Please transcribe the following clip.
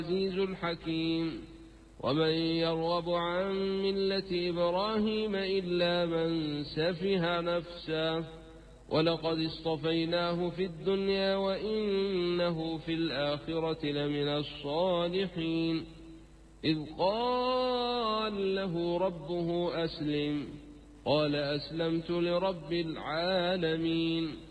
العزيز الحكيم. ومن يرغب عن ملة إبراهيم إلا من سفه نفسه ولقد اصطفيناه في الدنيا وإنه في الآخرة لمن الصالحين. إذ قال له ربه أسلم قال أسلمت لرب العالمين.